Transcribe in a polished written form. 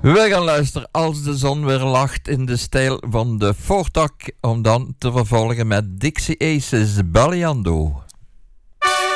We gaan luisteren als de zon weer lacht in de stijl van de Fortak, om dan te vervolgen met Dixie Aces Baliando.